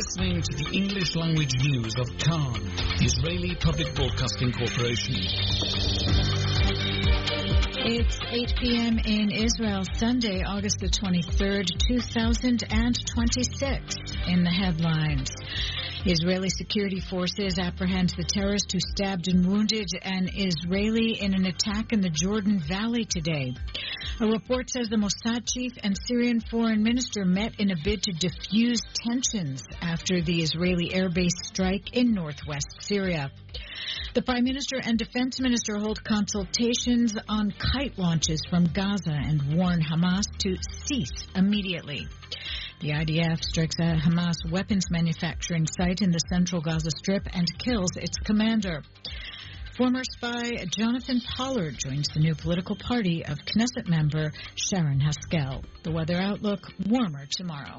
listening to the English language news of Khan, the Israeli Public Broadcasting Corporation. It's 8 p.m. in Israel, Sunday, August the 23rd, 2026. In the headlines, Israeli security forces apprehend the terrorist who stabbed and wounded an Israeli in an attack in the Jordan Valley today. A report says the Mossad chief and Syrian foreign minister met in a bid to diffuse tensions after the Israeli airbase strike in northwest Syria. The Prime Minister and Defense Minister hold consultations on kite launches from Gaza and warn Hamas to cease immediately. The IDF strikes a Hamas weapons manufacturing site in the central Gaza Strip and kills its commander. Former spy Jonathan Pollard joins the new political party of Knesset member Sharon Haskell. The weather outlook, warmer tomorrow.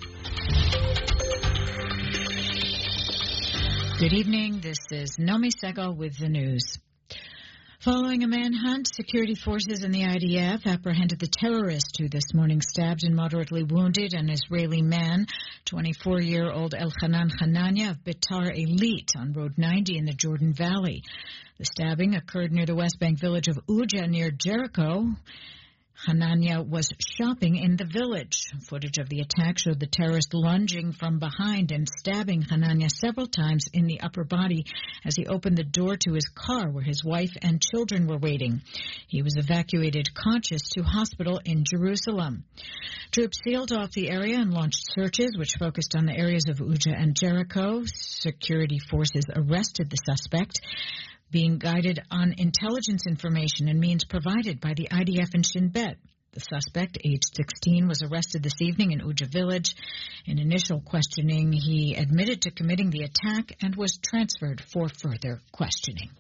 Good evening. This is Nomi Segal with the news. Following a manhunt, security forces in the IDF apprehended the terrorist who this morning stabbed and moderately wounded an Israeli man, 24-year-old Elchanan Hanania of Betar Elite on Road 90 in the Jordan Valley. The stabbing occurred near the West Bank village of Uja near Jericho. Hanania was shopping in the village. Footage of the attack showed the terrorist lunging from behind and stabbing Hanania several times in the upper body as he opened the door to his car where his wife and children were waiting. He was evacuated conscious to hospital in Jerusalem. Troops sealed off the area and launched searches which focused on the areas of Uja and Jericho. Security forces arrested the suspect, being guided on intelligence information and means provided by the IDF and Shin Bet. The suspect, aged 16, was arrested this evening in Uja village. In initial questioning, he admitted to committing the attack and was transferred for further questioning.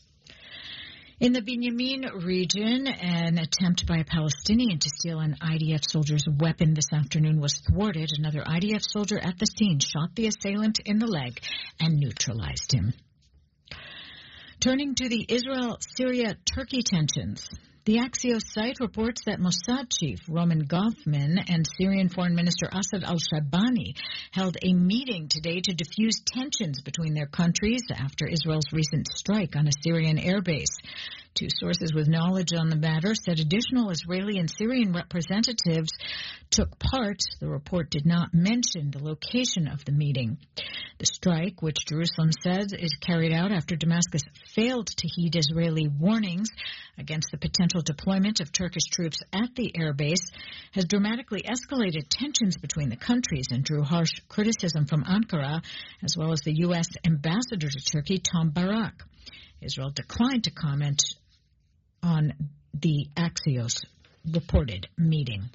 In the Binyamin region, an attempt by a Palestinian to steal an IDF soldier's weapon this afternoon was thwarted. Another IDF soldier at the scene shot the assailant in the leg and neutralized him. Turning to the Israel-Syria-Turkey tensions, the Axios site reports that Mossad chief Roman Goffman and Syrian Foreign Minister Asad al-Shabani held a meeting today to diffuse tensions between their countries after Israel's recent strike on a Syrian airbase. Two sources with knowledge on the matter said additional Israeli and Syrian representatives took part. The report did not mention the location of the meeting. The strike, which Jerusalem says is carried out after Damascus failed to heed Israeli warnings against the potential deployment of Turkish troops at the airbase, has dramatically escalated tensions between the countries and drew harsh criticism from Ankara, as well as the U.S. ambassador to Turkey, Tom Barak. Israel declined to comment on the Axios reported meeting.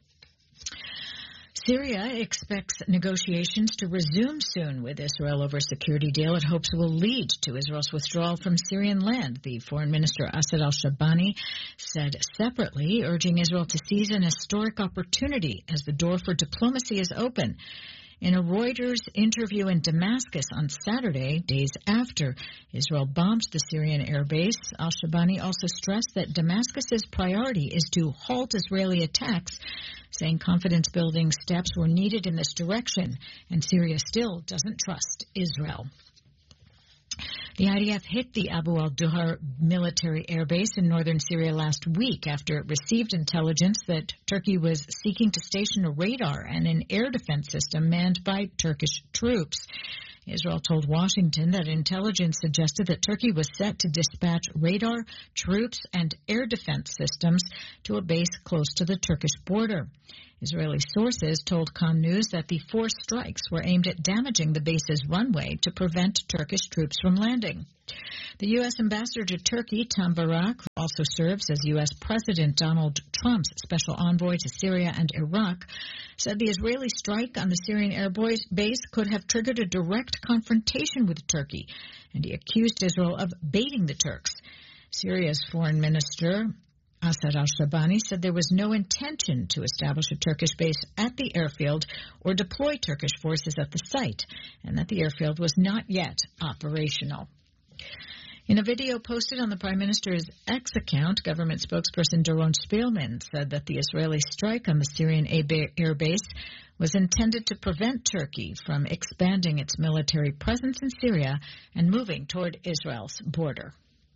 Syria expects negotiations to resume soon with Israel over a security deal it hopes will lead to Israel's withdrawal from Syrian land, the foreign minister Asad al-Shabani said separately, urging Israel to seize an historic opportunity as the door for diplomacy is open. In a Reuters interview in Damascus on Saturday, days after Israel bombed the Syrian airbase, al-Shabani also stressed that Damascus's priority is to halt Israeli attacks, saying confidence-building steps were needed in this direction, and Syria still doesn't trust Israel. The IDF hit the Abu al-Duhar military airbase in northern Syria last week after it received intelligence that Turkey was seeking to station a radar and an air defense system manned by Turkish troops. Israel told Washington that intelligence suggested that Turkey was set to dispatch radar, troops, and air defense systems to a base close to the Turkish border. Israeli sources told Com News that the 4 strikes were aimed at damaging the base's runway to prevent Turkish troops from landing. The U.S. ambassador to Turkey, Tom Barak, who also serves as U.S. President Donald Trump's special envoy to Syria and Iraq, said the Israeli strike on the Syrian air base could have triggered a direct confrontation with Turkey, and he accused Israel of baiting the Turks. Syria's foreign minister Asad al-Shabani said there was no intention to establish a Turkish base at the airfield or deploy Turkish forces at the site, and that the airfield was not yet operational. In a video posted on the Prime Minister's X account, government spokesperson Doron Spielman said that the Israeli strike on the Syrian air base was intended to prevent Turkey from expanding its military presence in Syria and moving toward Israel's border.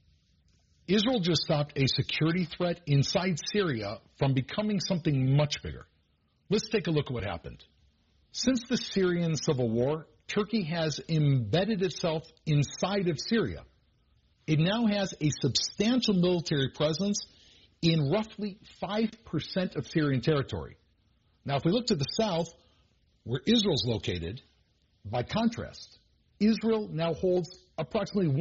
Israel just stopped a security threat inside Syria from becoming something much bigger. Let's take a look at what happened. Since the Syrian civil war, Turkey has embedded itself inside of Syria. It now has a substantial military presence in roughly 5% of Syrian territory. Now, if we look to the south, where Israel's located, by contrast, Israel now holds approximately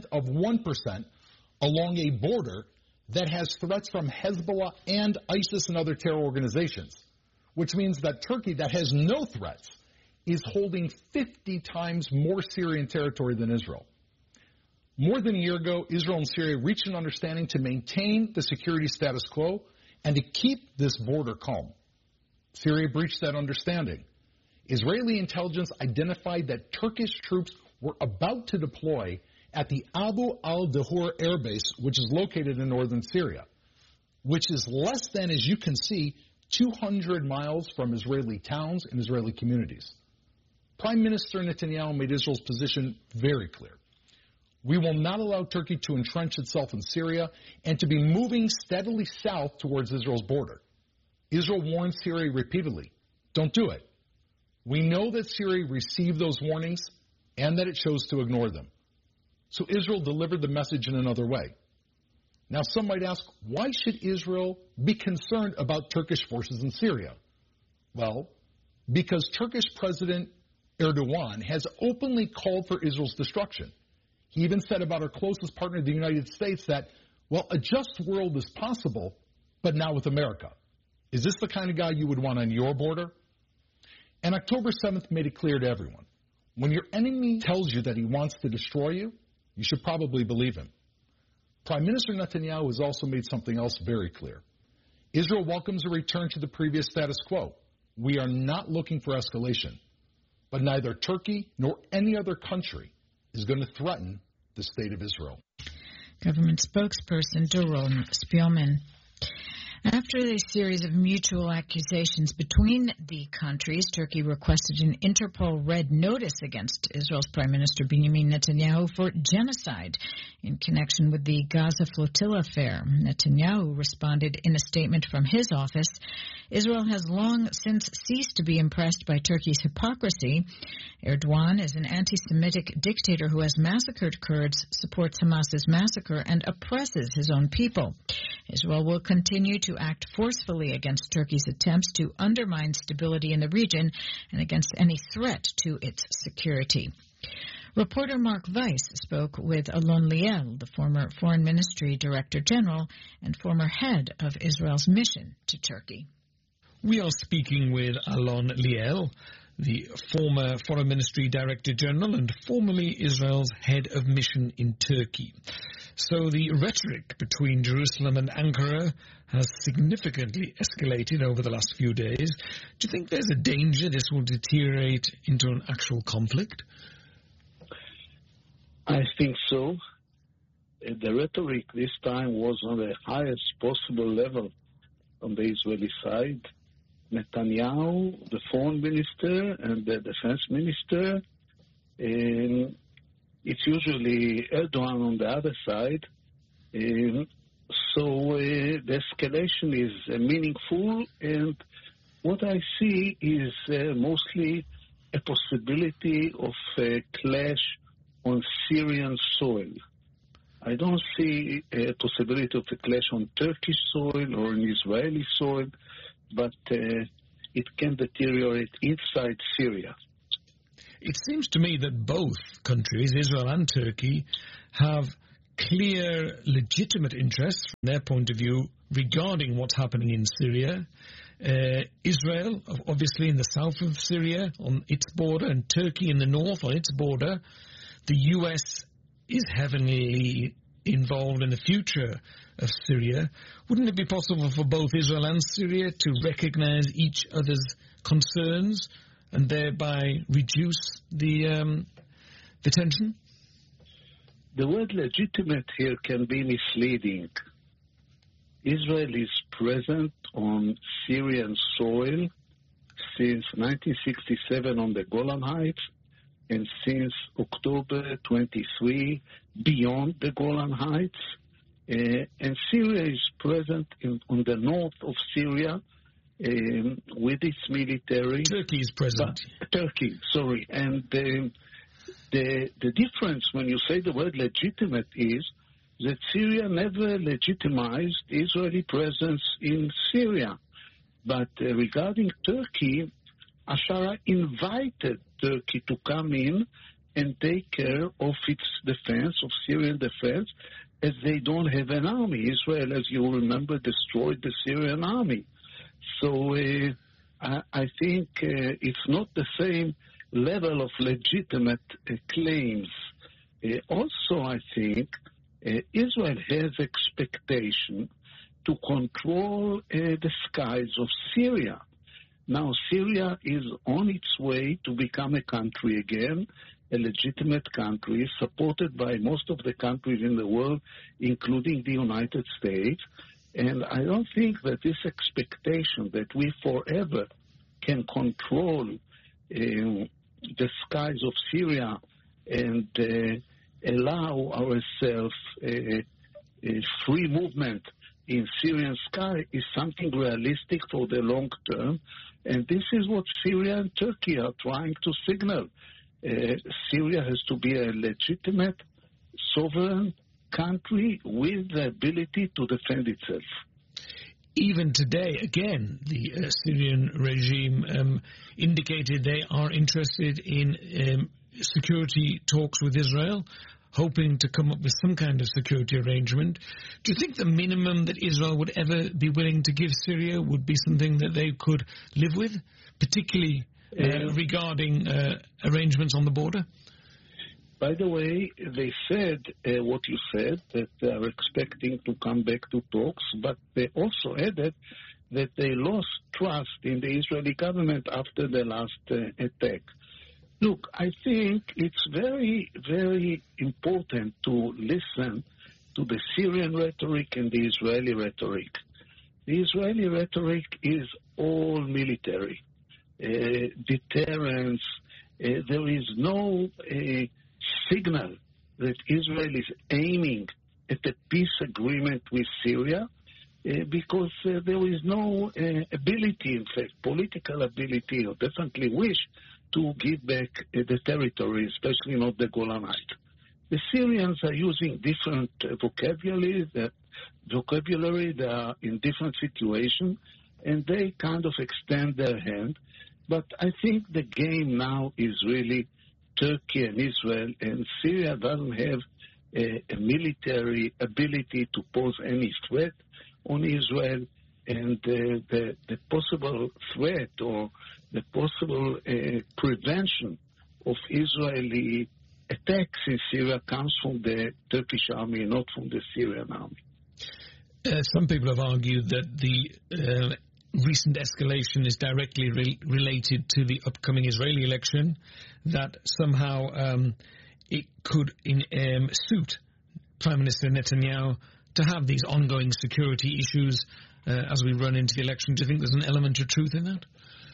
0.1% along a border that has threats from Hezbollah and ISIS and other terror organizations, which means that Turkey, that has no threats, is holding 50 times more Syrian territory than Israel. More than a year ago, Israel and Syria reached an understanding to maintain the security status quo and to keep this border calm. Syria breached that understanding. Israeli intelligence identified that Turkish troops were about to deploy at the Abu al-Dahur air base, which is located in northern Syria, which is less than, as you can see, 200 miles from Israeli towns and Israeli communities. Prime Minister Netanyahu made Israel's position very clear. We will not allow Turkey to entrench itself in Syria and to be moving steadily south towards Israel's border. Israel warned Syria repeatedly, don't do it. We know that Syria received those warnings and that it chose to ignore them. So Israel delivered the message in another way. Now some might ask, why should Israel be concerned about Turkish forces in Syria? Well, because Turkish President Erdogan has openly called for Israel's destruction. He even said about our closest partner, the United States, that, well, a just world is possible, but not with America. Is this the kind of guy you would want on your border? And October 7th made it clear to everyone. When your enemy tells you that he wants to destroy you, you should probably believe him. Prime Minister Netanyahu has also made something else very clear. Israel welcomes a return to the previous status quo. We are not looking for escalation. But neither Turkey nor any other country is going to threaten the state of Israel. Government spokesperson Doron Spielman. After a series of mutual accusations between the countries, Turkey requested an Interpol red notice against Israel's Prime Minister Benjamin Netanyahu for genocide in connection with the Gaza flotilla affair. Netanyahu responded in a statement from his office. Israel has long since ceased to be impressed by Turkey's hypocrisy. Erdogan is an anti-Semitic dictator who has massacred Kurds, supports Hamas's massacre, and oppresses his own people. Israel will continue to act forcefully against Turkey's attempts to undermine stability in the region and against any threat to its security. Reporter Mark Weiss spoke with Alon Liel, the former Foreign Ministry Director General and former head of Israel's mission to Turkey. We are speaking with Alon Liel, the former Foreign Ministry Director General and formerly Israel's head of mission in Turkey. So the rhetoric between Jerusalem and Ankara has significantly escalated over the last few days. Do you think there's a danger this will deteriorate into an actual conflict? I think so. The rhetoric this time was on the highest possible level on the Israeli side. Netanyahu, the foreign minister, and the defense minister, and it's usually Erdogan on the other side. So the escalation is meaningful, and what I see is mostly a possibility of a clash on Syrian soil. I don't see a possibility of a clash on Turkish soil or on Israeli soil, but it can deteriorate inside Syria. It seems to me that both countries, Israel and Turkey, have clear, legitimate interests from their point of view regarding what's happening in Syria. Israel, obviously in the south of Syria on its border, and Turkey in the north on its border. The U.S. is heavily involved in the future of Syria. Wouldn't it be possible for both Israel and Syria to recognize each other's concerns and thereby reduce the tension? the word legitimate here can be misleading. Israel is present on Syrian soil since 1967 on the Golan Heights, and since October 23 beyond the Golan Heights. And Syria is present on the north of Syria with its military. Turkey is present. Turkey, sorry. And the difference when you say the word legitimate is that Syria never legitimized Israeli presence in Syria. But regarding Turkey, Ashara invited Turkey to come in and take care of its defense, of Syrian defense, as they don't have an army. Israel, as you remember, destroyed the Syrian army. So I think it's not the same level of legitimate claims. Also, I think Israel has expectation to control the skies of Syria. Now, Syria is on its way to become a country again, a legitimate country, supported by most of the countries in the world, including the United States. And I don't think that this expectation that we forever can control the skies of Syria and allow ourselves free movement in Syrian sky is something realistic for the long term. And this is what Syria and Turkey are trying to signal. Syria has to be a legitimate, sovereign country with the ability to defend itself. Even today, again, the Syrian regime indicated they are interested in security talks with Israel, hoping to come up with some kind of security arrangement. Do you think the minimum that Israel would ever be willing to give Syria would be something that they could live with, particularly regarding arrangements on the border? By the way, they said what you said, that they are expecting to come back to talks, but they also added that they lost trust in the Israeli government after the last attack. Look, I think it's very, very important to listen to the Syrian rhetoric and the Israeli rhetoric. The Israeli rhetoric is all military, deterrence. There is no signal that Israel is aiming at a peace agreement with Syria because there is no ability, in fact, political ability, or definitely wish to give back the territory, especially not the Golan Heights. The Syrians are using different vocabulary. They are in different situations, and they kind of extend their hand. But I think the game now is really Turkey and Israel, and Syria doesn't have a military ability to pose any threat on Israel, and the possible threat or the possible prevention of Israeli attacks in Syria comes from the Turkish army, not from the Syrian army. Some people have argued that the recent escalation is directly related to the upcoming Israeli election, that somehow it could suit Prime Minister Netanyahu to have these ongoing security issues as we run into the election. Do you think there's an element of truth in that?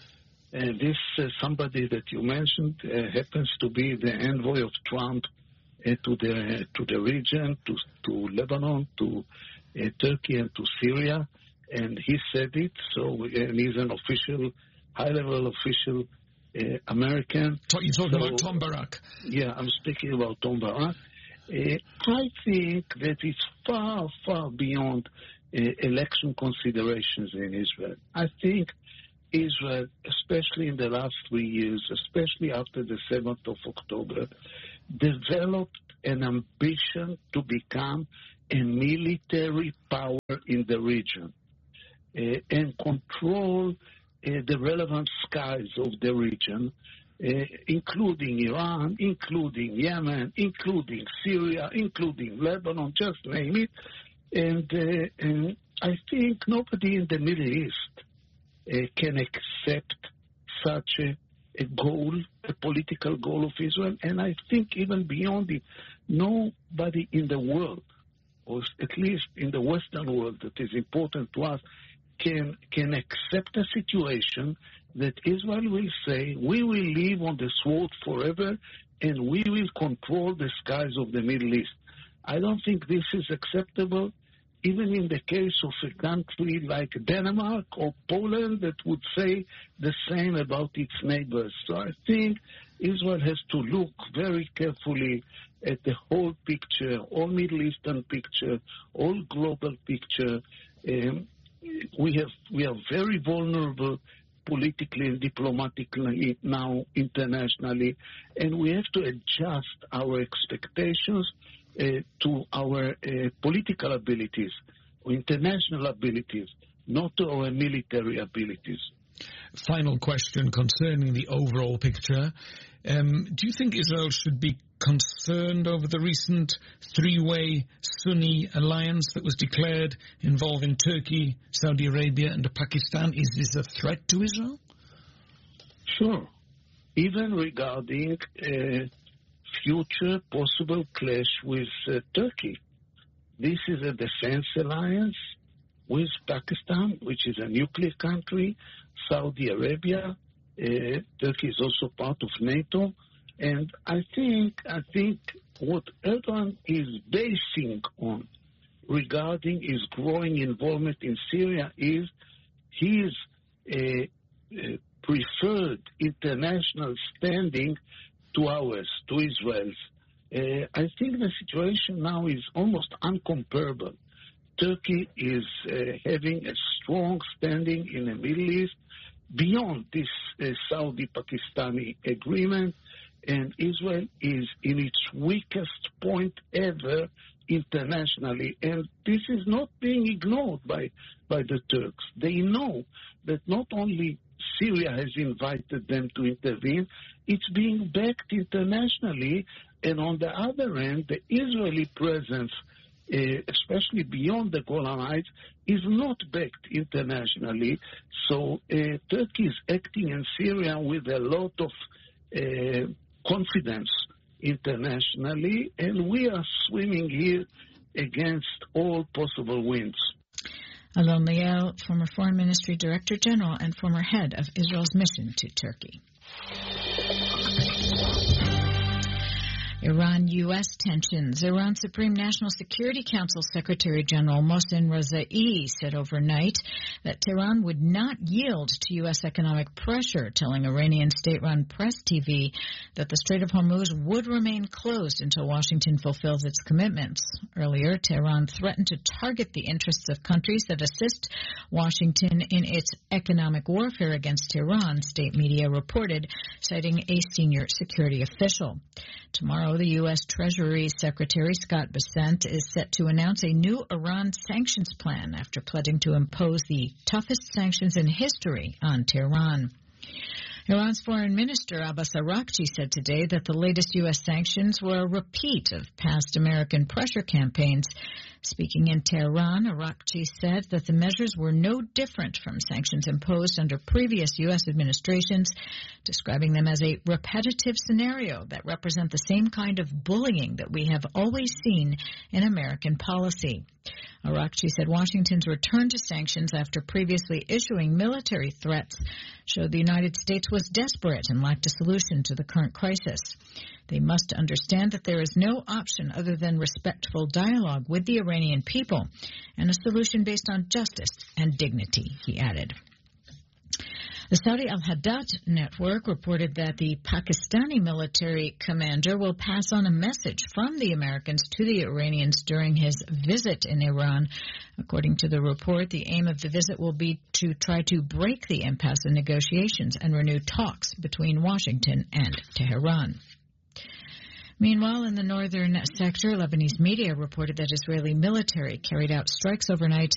This somebody that you mentioned happens to be the envoy of Trump to the region, to Lebanon, to Turkey, and to Syria, and he said it. So, and he's an official, high-level official American. You're talking about Tom Barak? Yeah, I'm speaking about Tom Barak. I think that it's far, far beyond election considerations in Israel. I think Israel, especially in the last 3 years, especially after the 7th of October, developed an ambition to become a military power in the region and control the relevant skies of the region, including Iran, including Yemen, including Syria, including Lebanon, just name it. And I think nobody in the Middle East can accept such a goal, a political goal of Israel. And I think even beyond it, nobody in the world, or at least in the Western world that is important to us, can accept a situation that Israel will say, we will live on the sword forever and we will control the skies of the Middle East. I don't think this is acceptable, even in the case of a country like Denmark or Poland that would say the same about its neighbors. So I think Israel has to look very carefully at the whole picture, all Middle Eastern picture, all global picture. We are very vulnerable politically and diplomatically now internationally, and we have to adjust our expectations to our political abilities, or international abilities, not to our military abilities. Final question concerning the overall picture. Do you think Israel should be concerned over the recent three-way Sunni alliance that was declared involving Turkey, Saudi Arabia and Pakistan? Is this a threat to Israel? Sure. Even regarding future possible clash with Turkey. This is a defense alliance with Pakistan, which is a nuclear country, Saudi Arabia. Turkey is also part of NATO. And I think what Erdogan is basing on regarding his growing involvement in Syria is his preferred international standing to ours, to Israel's. I think the situation now is almost uncomparable. Turkey is having a strong standing in the Middle East beyond this Saudi-Pakistani agreement, and Israel is in its weakest point ever internationally. And this is not being ignored by the Turks. They know that not only Syria has invited them to intervene, it's being backed internationally. And on the other end, the Israeli presence, especially beyond the Golan Heights, is not backed internationally. So Turkey is acting in Syria with a lot of confidence internationally, and we are swimming here against all possible winds. Alon Liel, former Foreign Ministry Director General and former head of Israel's mission to Turkey. Iran-U.S. tensions. Iran Supreme National Security Council Secretary General Mohsen Razai said overnight that Tehran would not yield to U.S. economic pressure, telling Iranian state-run Press TV that the Strait of Hormuz would remain closed until Washington fulfills its commitments. Earlier, Tehran threatened to target the interests of countries that assist Washington in its economic warfare against Tehran, state media reported, citing a senior security official. Tomorrow, the U.S. Treasury Secretary Scott Bessent is set to announce a new Iran sanctions plan after pledging to impose the toughest sanctions in history on Tehran. Iran's Foreign Minister Abbas Araghchi said today that the latest U.S. sanctions were a repeat of past American pressure campaigns. Speaking in Tehran, Araghchi said that the measures were no different from sanctions imposed under previous U.S. administrations, describing them as a repetitive scenario that represent the same kind of bullying that we have always seen in American policy. Araghchi said Washington's return to sanctions after previously issuing military threats showed the United States was desperate and lacked a solution to the current crisis. They must understand that there is no option other than respectful dialogue with the Iranian people and a solution based on justice and dignity, he added. The Saudi Al-Haddad network reported that the Pakistani military commander will pass on a message from the Americans to the Iranians during his visit in Iran. According to the report, the aim of the visit will be to try to break the impasse in negotiations and renew talks between Washington and Tehran. Meanwhile, in the northern sector, Lebanese media reported that Israeli military carried out strikes overnight